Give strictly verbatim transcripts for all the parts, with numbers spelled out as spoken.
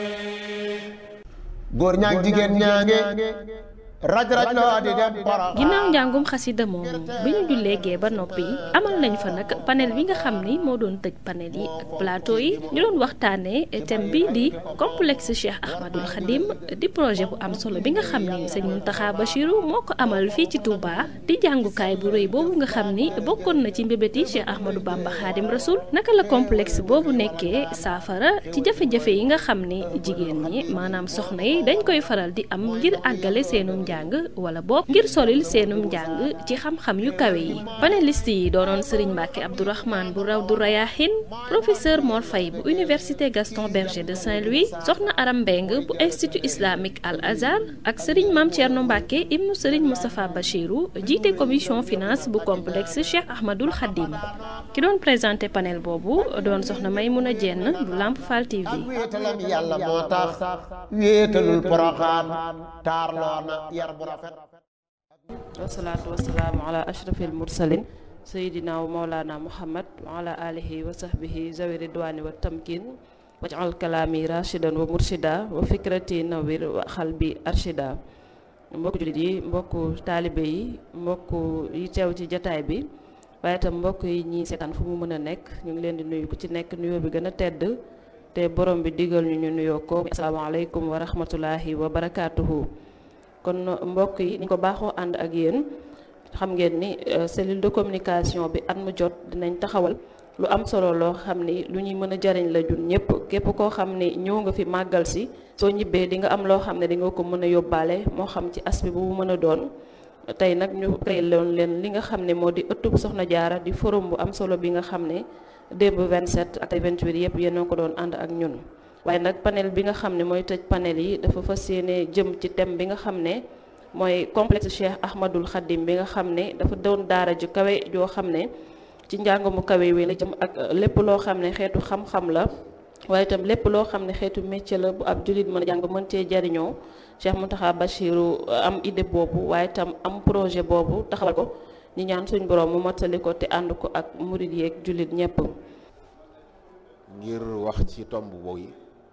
góor ñaag jigéen ñaange raj raj loo di dem Porokhane. ginnaaw njàngum xasida moomu bi ñu jullee gee ba noppi amal nañ fa nag panel bi nga xam ni moo doon tëj panel yi ak plateau yi ñu doon waxtaanee thème bi di complexe Cheikh Ahmadul Khadim di projet bu am solo bi nga xam ni sëñ Mountakha Bachirou moo ko amal fii ci Touba di jàngukaay bu rëy boobu nga xam ni bokkoon na ci mbébéti Cheikh Ahmadou Bamba Khadim Rasoul naka la complexe boobu nekkee saafara ci jafe-jafe yi nga xam ni jigéen ñi maanaam soxna yi dañ koy faral di am ngir àggale seenum njàng wala boog ngir solil seenum njàng ci xam-xam yu kawe yi panéliste yi doonoon Serigne Mbacke Abdourahmane bu Rawdu Rayahin professeur Mor Faye bu université Gaston Berger de Saint-Louis soxna Aram Mbeng bu institut islamique Al Azhar ak Serigne Mame Thierno Mbacke ibnu Serigne Moustapha Bachirou jiite commission finance bu complexe Cheikh Ahmadul Khadim ki doon présenté panel boobu doon soxna Maymouna Dieng bu Lamp Fall T V. ak wéetalam yàlla moo tax wéetalul Porokhane taarloo na yar bu rafet. wasalaatu wasalaamu ala ashrafil mursalin sayidina wa maulana muhammad wa ala alihi wa sahbihi zawi ridwani wa tamkin waj'al kalami rashidan wa murshida wa fikrati nawir wa xalbi arshida. mbokku jullit yi mbokku taalibe yi mbokku yi teew ci jataay bi waaye itam mbokk yi ñi seetaan fu mu mën a nekk ñu ngi leen di nuyu ku ci nekk nuyoo bi gën a tedd te borom bi digal ñu ñu nuyoo ko asalaamaaleykum wa rahmatullahi wa barakaatuhu. kon mbokk yi ni ko baaxoo ànd ak yéen xam ngeen ni cellule de communication bi at mu jot dinañ taxawal lu am solo loo xam ni lu ñuy mën a jariñ la jun ñëpp képp koo xam ni ñëw nga fi màggal si soo ñibbee di nga am loo xam ne di nga ko mën a yóbbaale moo xam ci aspect bu mu mën a doon. tey nag ñu créé loon leen li nga xam ne moo di ëttub Soxna Jaara di forum bu am solo bi nga xam ne démb vingt-sept ak vingt-huit yëpp yéen a ko doon ànd ak ñun. waaye nag panel bi nga xam ne mooy tëj panel yi dafa fas yéene jëm ci thème bi nga xam ne mooy complexe Cheikh Ahmadul Khadim bi nga xam ne dafa doon daara ju kawe joo xam ne ci njàng mu kawe wi la jëm ak lépp loo xam ne xeetu xam-xam la waaye itam lépp loo xam ne xeetu métier la bu ab jullit mën a jàng mën cee jariñoo Cheikh Mountakha Bachirou am idée boobu waaye itam am projet boobu taxawal ko ñu ñaan suñ borom mu mottali ko te ànd ko ak murid yeeg jullit ñëpp. ngir wax ci tomb boobu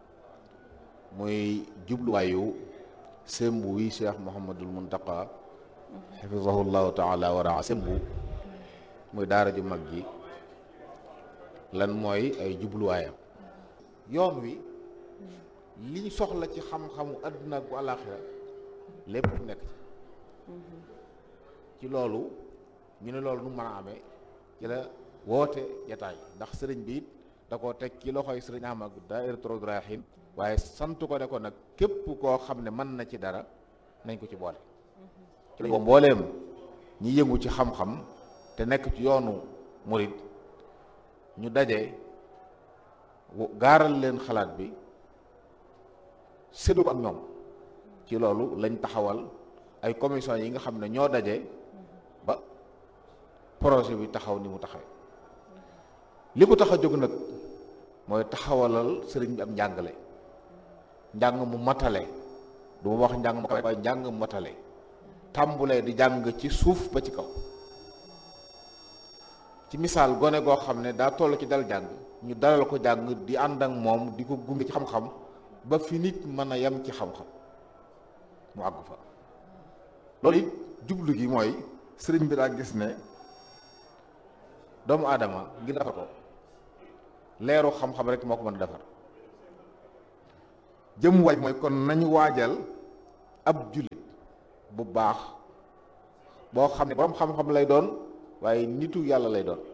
muy jubluwaayu sembu wi Cheikh Mouhamadul Mountakha xafizahullahu taala wa raa sembu muy daara ju mag ji lan mooy ay jubluwaayam. yoon wi liñ soxla ci xam-xamu àdduna ak bu àllaaxira lépp nekk ci ci loolu ñu ne loolu nu mën a amee ci la woote jataay ndax sëriñ bi it da koo teg ci loxoy sëriñ Ahmad Daahiratoul Rayahin waaye sant ko ne ko nag képp koo xam ne mën na ci dara nañ ko ci boole ci lañ ko mbooleem ñi yëngu ci xam-xam te nekk ci yoonu murid ñu daje gaaral leen xalaat bi séddu ko ak ñoom ci loolu lañ taxawal ay commission yi nga xam ne ñoo daje ba projet bi taxaw ni mu taxawee li ko tax a jóg nag mooy taxawalal sëriñ bi am njàngale njàng mu matale du ma wax njàng mu kawe waaye njàng mu matale tàmbulee di jàng ci suuf ba ci kaw ci misaal gone goo xam ne daa toll ci dal jàng ñu dalal ko jàng di ànd ak moom di ko gunge ci xam-xam ba fi nit mën a yem ci xam-xam mu àgg fa loolu it jublu gi mooy sëriñ bi daa gis ne doomu aadama ngir defar ko leeru xam-xam rek moo ko mën a defar jëm waaj mooy kon nañu waajal ab jullit bu baax boo xam ne boroom xam-xam lay doon waaye nitu yàlla lay doon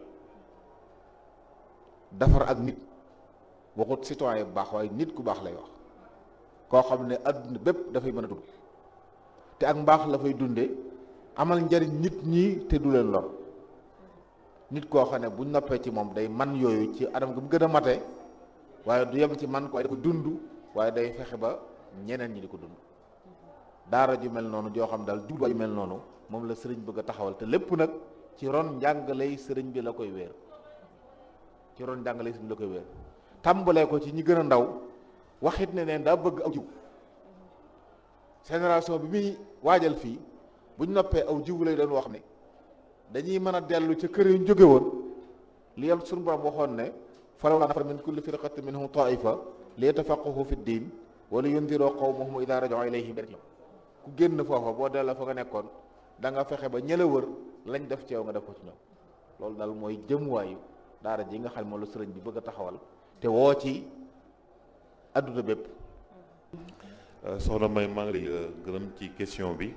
defar ak nit waxut citoyen bu baax waaye nit ku baax lay wax koo xam ne adduna bépp dafay mën a dund te ak mbaax la fay dunde amal njariñ nit ñi te du leen lor nit koo xam ne buñ noppee ci moom day man yooyu ci anam gi mu gën a mate waaye du yem ci man ko waaye da ko dund waaye day fexe ba ñeneen ñi di ko dund daara ju mel noonu joo xam daal jubluwaay ju mel noonu moom la sëriñ bëgg a taxawal te lépp nag ci ron njàngaley sëriñ bi la koy wéer ci ron njàngaley sëriñ bi la koy wéer tàmbalee ko ci ñi gën a ndaw waxit ne neen daa bëgg aw jiw génération bi muy waajal fii buñ noppee aw jiw lay doon wax ne dañuy mën a dellu ca kër yu ñu jóge woon li yam suñu borom waxoon ne falawlaa nafara min kulli firqatin minhum taifa li yatafaqqahu fi ddin wala yundiroo qawmahum idaa raja'uu ilayhim, ku génn foofa boo delloo fa nga nekkoon da nga fexe ba ñëla wër lañ def ci yow nga def ko ci ñoom. loolu daal mooy jëmuwaayu daara ji nga xam ne moom la sëriñ bi bëgg a taxawal te woo ci adduna bépp. soxna May maa ngi lay gërëm ci question bi.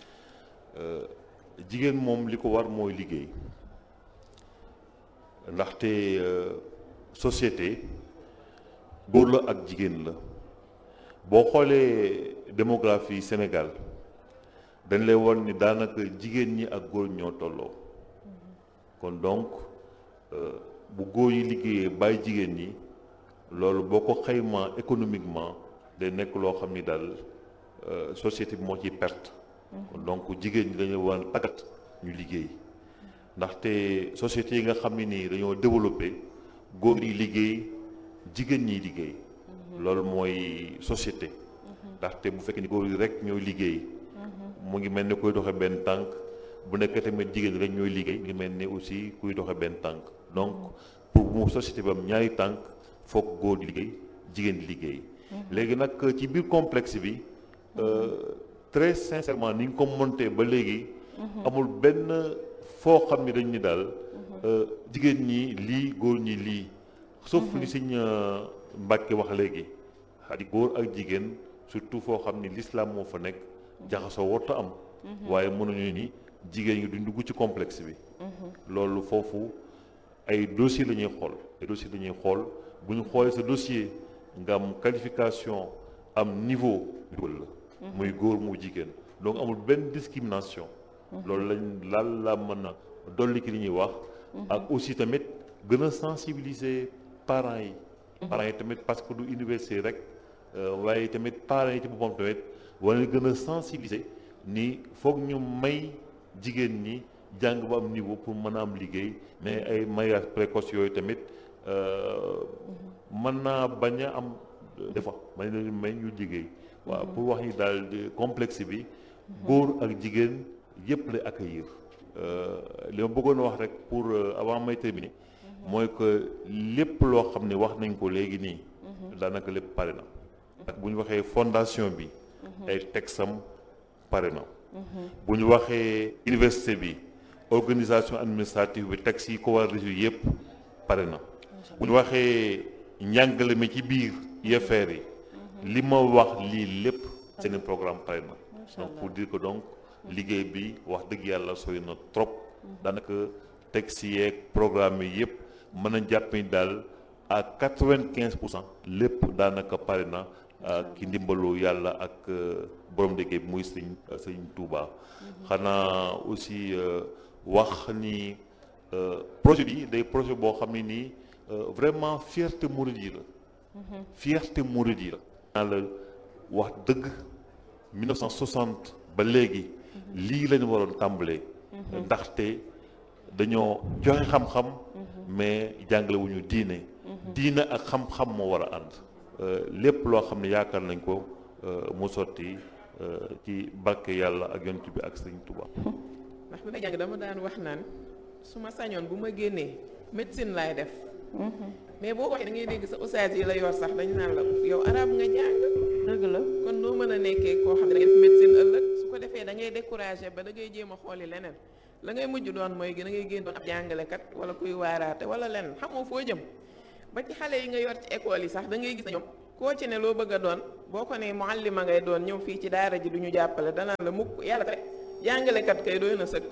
jigéen moom li ko war mooy liggéey, ndaxte société góor la ak jigéen la. boo xoolee démographie Sénégal dañ lay won ni daanaka jigéen ñi ak góor ñoo tolloo. kon donc bu góor yi liggéeyee bàyyi jigéen ñi, loolu boo ko xaymaa économiquement day nekk loo xam ni daal société bi moo ciy perte. kon donc jigéen ñi dañu war a tàggat ñu liggéey, ndaxte société yi nga xam ne nii dañoo développé góor yi liggéey jigéen ñi liggéey. loolu mooy société. ndaxte bu fekkee ni góor yi rek ñooy liggéey. mu ngi mel ni kuy doxe benn tànk. bu nekk tamit jigéen rek ñooy liggéey ngi mel ni aussi kuy doxe benn tànk. donc pour mu société bi am ñaari tànk foog góor di liggéey jigéen di liggéey. léegi nag ci biir complexe bi très sincèrement ni nga ko monté ba léegi. amul benn foo xam ni dañ ni daal jigéen ñi lii góor ñi lii. sauf li Sëñ Mbàkke wax léegi xadi góor ak jigéen surtout foo xam ni l'islam moo fa nekk jaxasoo warta am. waaye mënuñu ni jigéen ñi duñ dugg ci complexe bi. loolu foofu ay dossier la ñuy xool ay dossier la ñuy xool bu ñu xoolee sa dossier nga am qualification am niveau dugal la. muy góor mu jigéen donc amul benn discrimination. loolu lañ laal la mën a dolli ki li ñuy wax. ak aussi tamit gën a sensibiliser parents yi. parents yi tamit parce que du université rek waaye tamit parents yi ci boppam tamit wala gën a sensibiliser ni foog ñu may jigéen ñi jàng ba am niveau pour mën a am liggéey, mais ay mariage précoce yooyu tamit mën naa bañ a am des fois may leen may ñu liggéey. waaw pour wax ni daal complexe bi góor ak jigéen yëpp lay accueillir. li ma bëggoon wax rek pour avant may terminer mooy que lépp loo xam ne wax nañ ko léegi nii daanaka lépp pare na. ak bu ñu waxee fondation bi ay texam pare na. bu ñu waxee université bi organisation administrative bi texte yi ko war a résoudre yëpp pare na. bu ñu waxee njàngale mi ci biir I F R yi li ma wax lii lépp seen programme pare na. donc pour dire que donc liggéey bi wax dëgg yàlla sooy na trop. daanaka texte yeeg programme yi yëpp mën a jàpp ni daal à quatre-vingt-quinze pour cent lépp daanaka pare na. ki ndimbalu yàlla ak borom liggéey bi muy sëñ sëñ Touba. xanaa aussi wax ni projet bi day projet boo xam ne nii vraiment fierté mouride yi la. fierté mouride yi la. naa la wax dëgg mille neuf cent soixante ba léegi lii lañu waroon tàmbalee. ndaxte dañoo joxe xam-xam mais jàngale wu ñu diine. diine ak xam-xam moo war a ànd. lépp loo xam ne yaakaar nañ ko mu sotti ci barke yàlla ak yonent bi ak sëñ Touba. ndax bi may jàng dama daan wax naan su ma sañoon bu ma génnee médecine laay def. mais boo waxee da ngay dégg sa ustaas yi la yor sax dañu naan la yow arab nga jàng. dëgg la kon noo mën a nekkee koo xam ne da ngay def médecine ëllëg su ko defee da ngay découragé ba da ngay jéem a xooli leneen la ngay mujj doon mooy da ngay génn doon ab jàngalekat wala kuy waaraate wala leneen xamoo foo jëm. ba ci xale yi nga yor ci école yi sax da ngay gis na ñoom koo ci ne loo bëgg a doon boo ko ne muallima ngay doon ñëw fii ci daara ji du ñu jàppale danaan la mukk yàlla rek jàngalekat kay doy na sëkk.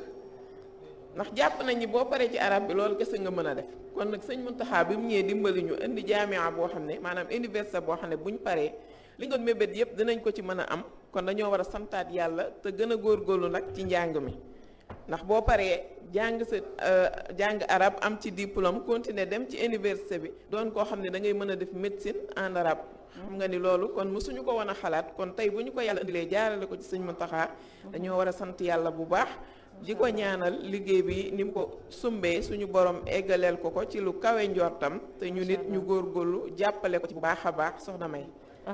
ndax jàpp nañ ni boo paree ci arab bi loolu kese nga mën a def kon nag sëñ Muntaxa bi mu ñëwee dimbali ñu indi jaamia boo xam ne maanaam université boo xam ne buñ paree li nga mébét yëpp dinañ ko ci mën a am kon dañoo war a santaat yàlla te gën a góorgóorlu nag ci njàng mi. ndax boo paree jàng sa jàng arab am ci diplôme continuer dem ci université bi doon koo xam ne da ngay mën a def médecine en arabe. xam nga ni loolu kon mësuñu ko woon a xalaat kon tey bu ñu ko yàlla indilee jaarale ko ci sëñ Muntaxa dañoo war a sant yàlla bu baax. di ko ñaanal liggéey bi ni mu ko sumbee suñu borom eggaleel ko ko ci lu kawe njortam te ñu nit ñu góorgóorlu jàppale ko ci bu baax a baax soxna May.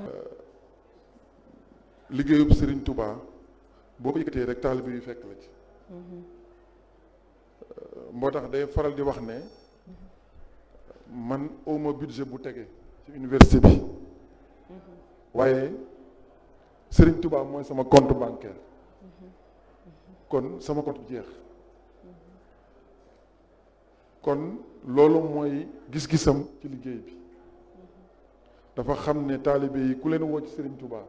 liggéeyub Serigne Touba boo ko yëkkatee rek taalibe yu fekk la ci. moo tax day faral di wax ne man awma budget bu tege ci université bi waaye Serigne Touba mooy sama compte bancaire kon sama compte jeex kon loolu mooy gis-gisam ci liggéey bi dafa xam ne taalibe yi ku leen woo ci Serigne Touba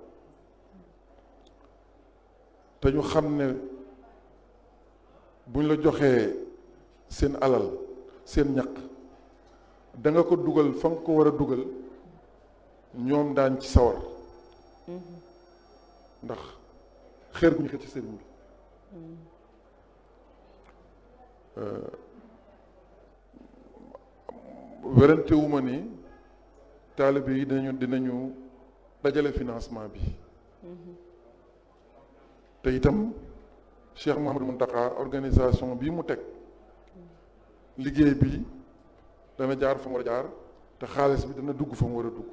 te ñu xam ne buñ la joxee seen alal seen ñaq da nga ko dugal fa nga ko war a dugal ñoom daañ ci sawar ndax xeer gu ñu xëcc ci sëriñ bi werante wu ma ni taalibe yi dinañu dinañu dajale financement bi te itam Cheikh Mouhamadou Mountakha organisation bii mu teg liggéey bi dana jaar fa mu war a jaar te xaalis bi dana dugg fa mu war a dugg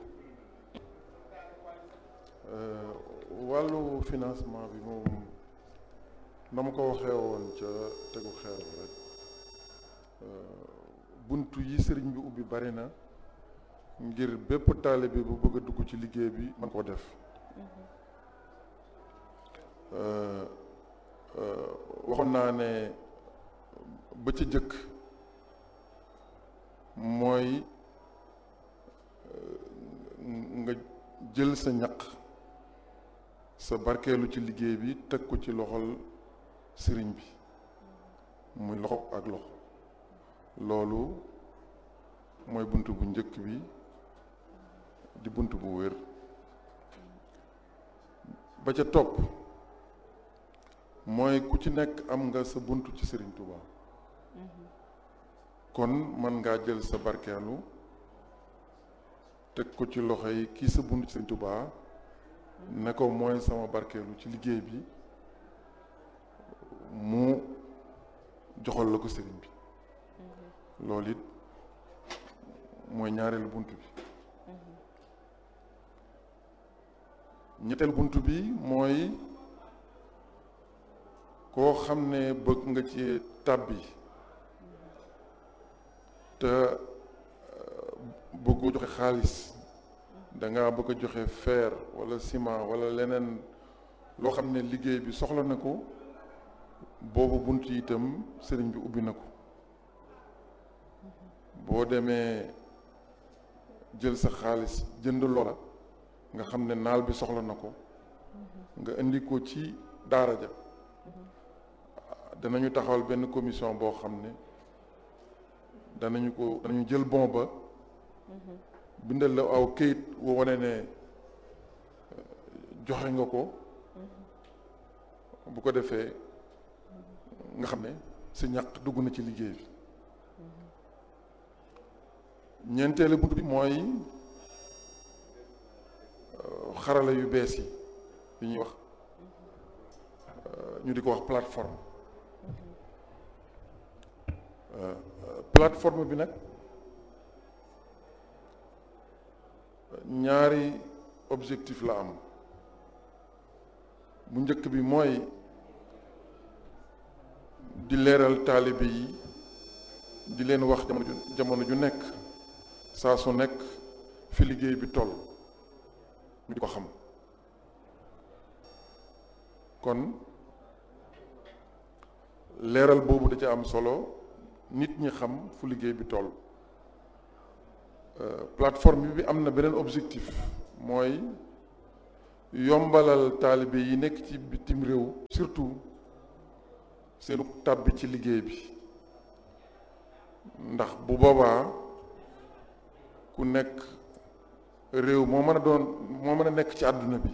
wàllu financement bi moom na ma ko waxee woon ca tegu xeer rek buntu yi sëriñ bi ubbi bari na ngir bépp taalibe bu bëgg a dugg ci liggéey bi man koo def waxoon naa ne ba ca jëkk mooy nga jël sa ñaq sa barkeelu ci liggéey bi teg ko ci loxol sëriñ bi muy loxo ak loxo loolu mooy bunt bu njëkk bi di bunt bu wér ba ca topp mooy ku ci nekk am nga sa bunt ci Sëriñ Touba kon man ngaa jël sa barkeelu teg ko ci loxo yi kii sa bunt ci Sëriñ Touba ne ko mooy sama barkeelu ci liggéey bi mu joxal la ko sëriñ bi loolu it mooy ñaareelu bunt bi ñetteel bunt bi mooy koo xam ne bëgg nga ci tàbbi te bëgg joxe xaalis danga bëgg a joxe fer wala ciment wala leneen loo xam ne liggéey bi soxla na ko boobu bunt yi itam sëriñ bi ubbi na ko boo demee jël sa xaalis jënd loola nga xam ne naal bi soxla na ko nga indi ko ci daara ja danañu taxawal benn commission boo xam ne danañu ko danañu jël bon ba bindal la aw këyit woo wane ne joxe nga ko bu ko defee nga xam ne sa ñaq dugg na ci liggéey bi ñeenteelu bunt bi mooy xarala yu bees yi yi ñuy wax ñu di ko wax plateforme plateforme bi nag ñaari objectif la am bu njëkk bi mooy di leeral taalibe yi di leen wax jamono ju jamono ju nekk saa su nekk fi liggéey bi toll ñu di ko xam kon leeral boobu da ca am solo nit ñi xam fu liggéey bi toll plateforme bi am na beneen objectif mooy yombalal taalibe yi nekk ci bitim réew surtout seenu tàbbi ci liggéey bi ndax bu boobaa ku nekk réew moo mën a doon moo mën a nekk ci àdduna bi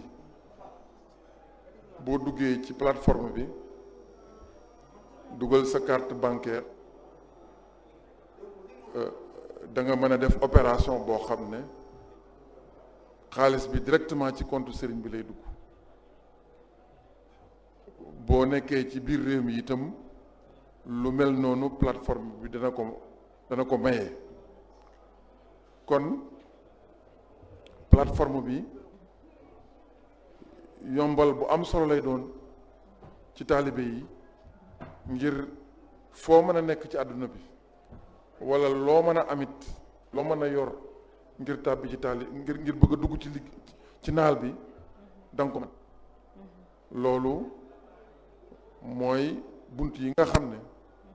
boo duggee ci plateforme bi dugal sa carte bancaire da nga mën a def opération boo xam ne xaalis bi directement ci compte sëriñ bi lay dugg boo nekkee ci biir réew mi itam lu mel noonu plateforme bi dana ko dana ko maye kon plateforme bi yombal bu am solo lay doon ci taalibe yi ngir foo mën a nekk ci àdduna bi wala loo mën a amit loo mën a yor ngir tàbbi ci taali ngir ngir bëgg a dugg ci ligg ci naal bi danga ko mën loolu mooy bunt yi nga xam ne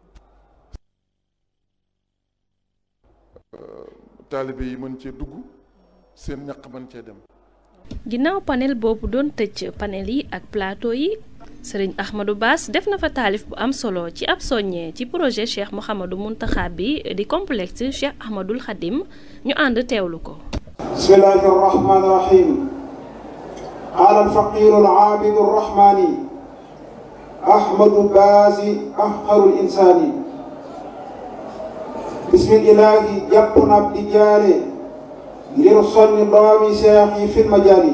taalibe yi mën cee dugg seen ñaq mën cee dem. ginnaaw panel boobu doon tëj panel yi ak plateau yi sëriñ Ahmadou Bass def na fa taalif bu am solo ci ab soññee ci projet Cheikh Mouhamadou Mountakha bi di complexe Cheikh Ahmadoul Khadim ñu ànd teewlu ko. bismillahi rahmani rahim qaala alfaqiru alaabidu arrahmani Ahmadou Bass afqarul insaani bismillahi jàpp na ab di jaare ngir soññ doomi seex yi fil majaali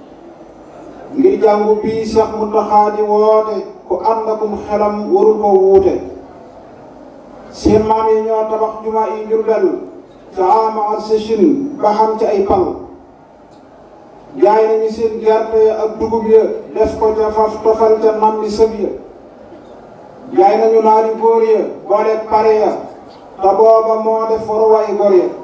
ngir jàngu bii Seex Muntaxa di woote ku ànd akum xelam warul ko wuute seen maam yi ñoo tabax jumaa yi Jurbel ca ama session ba xam ci ay pal jaay nañu seen gerte ak dugub ya def ko ca faf tofal ca nam li sëb ya jaay nañu naari góor ya boole pare ya te booba moo def waruwaay góor ya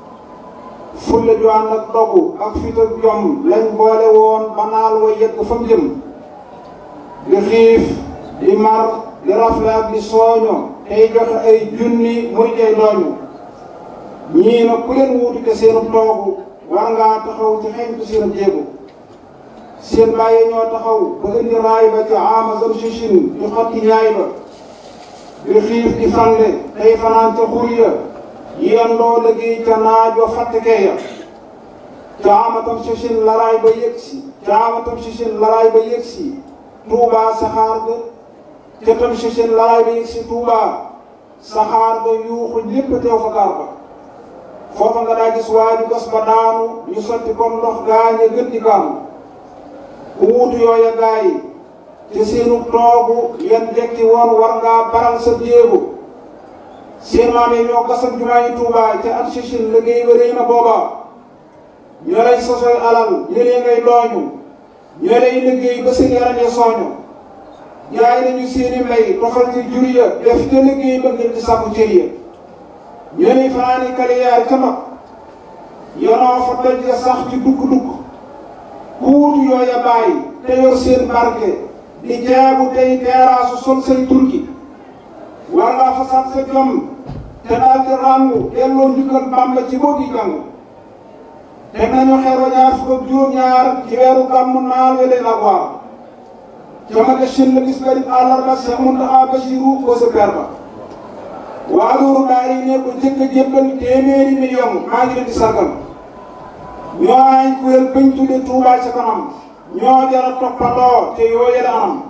fulla ju ànd ak dogu ak fit ak jom lañ boole woon ba naal wa yegg fa mu jëm di xiif di mar di rafle ak di sooño tey joxe ay junni muy tey dooñu ñii nag ku leen wuutu te seenu toogu war ngaa taxaw ci xeñtu seen jéego seen bàyyi ñoo taxaw ba indi raay ba ci ama zam sichin di xotti ñaay ba di xiif di fande tey fanaan ca xur ya yendoo liggéey ca naaj wa fàttekee ya caamatam si sin laraay ba yëgsi caamatam si sin laraay ba yëgsi tuubaa saxaar ga ca tam si sin laraay ba yëgsi tuubaa saxaar ga yuuxu lépp teew fa gaar ba foofa nga daa gis waaju gas ba daanu ñu sotti comme ndox gaañe gën di kaanu ku wuutu yooya gaay te seenu toogu yan jekki woon war ngaa baral sa jéego seen maam yi ñoo gasam jumaa yi Tuubaa ca at sichin liggéey ba rëy na booba ñoo lay sosoy alal ñëlee ngay dooñu ñoo lay liggéey ba seen yaram ya sooñu jaay nañu seeni mbay tofal ci jur ya def ca liggéey ba ngir di sàkku cër ya ñoo lay fanaani kaliyaar ca mag yonoo fa doj ya sax ci dukk-dukk ku wutu yooya bàyyi te yor seen barke di jaabu tey teeraasu sol say turki war ngaa fasaat sa jom te daal di ràngu delloo njukkal Bàmba ci boo gi jàng teg nañu xeer wa ñaar fukk ak juróom-ñaar ci weeru gàmmu naal we leen ak waar jamage shin la bis garib àllarba Seex Muntaxa Basiru ko sa per ba waa loolu daal yi ne ko jëkk a jébbal téeméeri million maa ngi leen di sargal ñoo ay kuréel bañ tudde Tuubaa ca kanam ñoo jara toppandoo te yooye la anam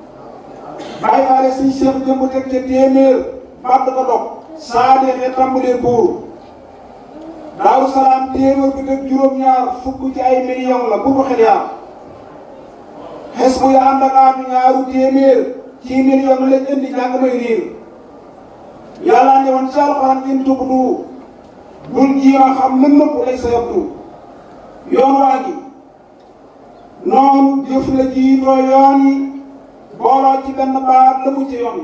bàyyi faale siñ seex jëmb teg ca téeméer bàtt ko dog saa deexee tàmbalee buur Daaru Salaam téeméer bi teg juróom-ñaar fukk ci ay million la bu ko xel yaar xes bu ya ànd ak aatu ñaaru téeméer ci million lañ indi jàng may riir yàlla ne woon ci alxuraan in tubdu bul jiima xam lën nëpp lay sa yabdu yoon waa gi noonu jëf la jiitoo yoon yi booloo ci benn baat la mu ci yoon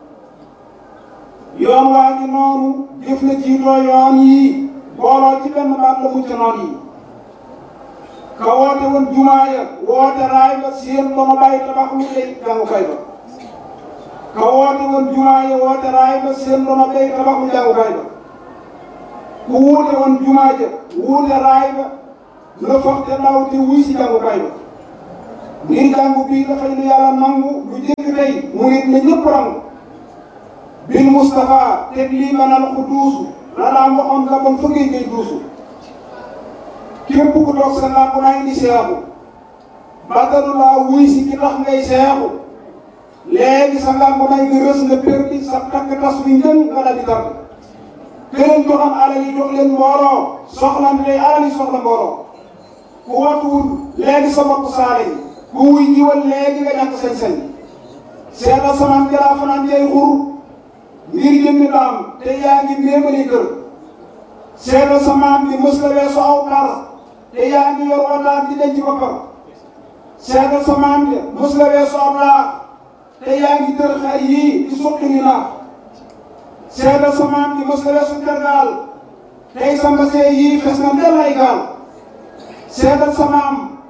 yi yoon waa ngi noonu jëf la jiitoo yoon yi booloo ci benn baat la mu ci noon yi ka woote woon jumaa ya woote raay ba seen dono bàyyi tabax lu lay jàngukaay ba ka woote woon jumaa ya woote raay ba seen dono bàyyi tabax lu jàngukaay ba ku wuute woon jumaa ja wuute raay ba la foog te ndaw te wuy si jàngukaay ba ngir jàngu bii dafay lu yàlla nangu lu jëkk tey murit na ñëpp rangu bil Mustafa teg lii banal ku duusu la daan waxoon la bon fëggee ngay duusu képp ku toog sa làmp naa indi seexu bàttalu laa wuy si ki tax ngay seexu léegi sa làmp nay nga rës nga perdi sa takk tas wi njën nga dal di tàgg këleen joxam alal yi jox leen mbooloo soxla ni day alal yi soxla mbooloo ku watuwul léegi sa bopp saale yi ku wuy jiwal léegi nga ñàkk sañ-sañ seetal samaan jalaa fanaan jay xur ngir jëmmi daam te yaa ngi méemali kër seetal samaan bi mës la weesu aw par te yaa ngi yor wataan di denc boppam seetal samaan bi mës la weesu aw laax te yaa ngi tër xar yii di suqi ni naax seetal samaan bi mës la weesu tergaal tey sa mbasee yii fes na ndel ay gaal seetal samaam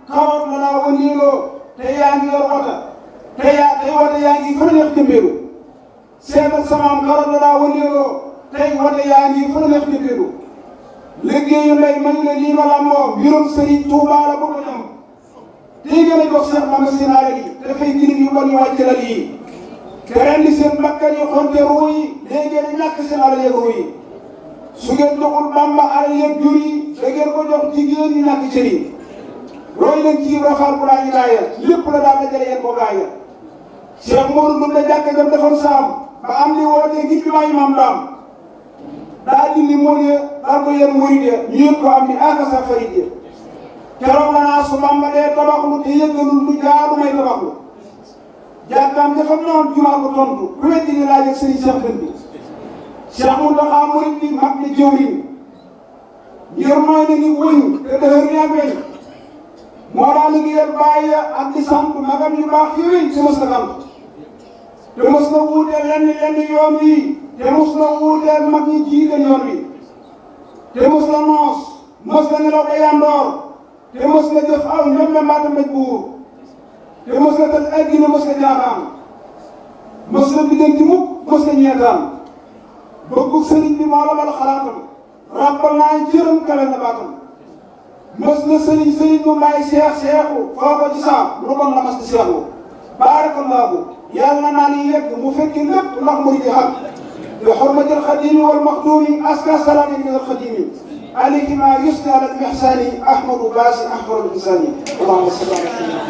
karoot la daa wëndeeloo te yaa ngi yor wota te yaa tey wota yaa ngi fa neex jëmbeelu seetal samaam karoot la daa wëndeeloo tey wota yaa ngi fa neex jëmbeelu liggéeyu ndey mañu ne lii ma làmboo mbirum Sëriñ Tuubaa la bu ko ñam tey gën a jox Cheikh Mame Sinaare yi dafay girig yu bon yu wàcc la lii te rendi seen bakkan yi xonte ruu yi léegi ngeen ñàkk seen alal yeeg ruu yi su ngeen joxul Bàmba alal yeeg jur yi da ngeen ko jox jigéen ñi ñàkk cër yi roy leen ci rafaal bu laa ñu laaya lépp la daal dajale yéen ko gaaya Cheikh Modou Ndoumbe jàkka jam defoon saam ba am li wootee ngir bi maayi maam daam daa dindi mool ya daal ko yéen murid ya ñu yëg ko am ni akasa farid ya keroog la naa su Bàmba dee tabaxlu te yëggalul lu jaadu may tabaxlu jàkkaam dafa noon jumaa ko tontu ku weddi ni laaj ak sëriñ Cheikh Dënd bi Cheikh Mountakha murid bi mag ni jëwriñ ngir mooy na ni wëñ te dëhër ni ak weñ moo daa liggéeyal bàyyi ak di sant magam yu baax yooyu te mos na sant te mos na wuuteel lenn lenn yoon wi te mos na wuuteel mag ñi jiite yoon wi te mos na noos mos na nelaw ba yandoor te mos na jëf aw ñoom mbaata mbéj buur te mos na tal addina mos na jaaxaan mos na biddanti mukk mos na ñeetaan bëggu sëriñ bi moo la bal xalaatam ràbbal naa jërëm kale na baatam mos na sëriñ sëriñ bu may seex seexu foo ko ci saa lu bon la mas di seexu baarakallaahu yàlla naa ni yegg mu fekki lépp ndax muy di xam bi xurmatil xadimi wal maxduumi aska salaami min al xadimi alayhi ma yusni ala al ihsani ahmadu baasi ahmadu insani allahumma salli ala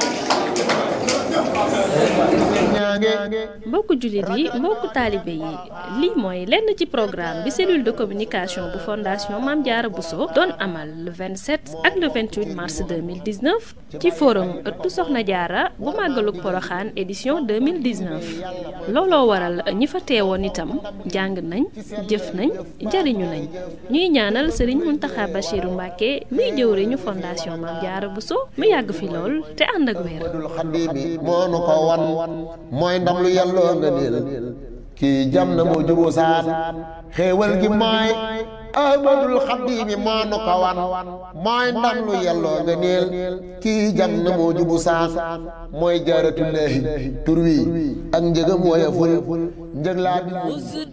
mbokku jullit yi mbokku taalibe yi lii mooy lenn ci programme bi cellule de communication bu fondation Mame Diarra Bousso doon amal le vingt-sept ak le vingt-huit mars deux mille dix-neuf ci forum ëttu Soxna Diarra bu màggalug Poroxaan édition deux mille dix-neuf looloo waral ñi fa teewoon itam jàng nañ jëf nañ jariñu nañ ñuy ñaanal Serigne Mountakha Bachirou Mbacké muy jëwriñu fondation Mame Diarra Bousso mu yàgg fi lool te ànd ak wér. mooy ndam lu yàlloo nga niil kii jam na moo juboo saan xéewal gi mooy ahmadul xadimi moo nu ko wan mooy ndam lu yàlloo nga niil kii jam na moo jubu saan mooy jaaratullaahi tur wi ak njëgam woya ful njëg laa